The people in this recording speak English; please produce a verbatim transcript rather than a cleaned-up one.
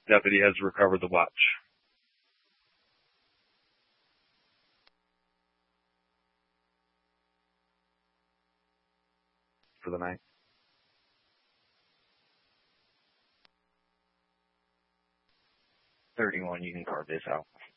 Deputy has recovered the watch. For the night. thirty-one, you can carve this out.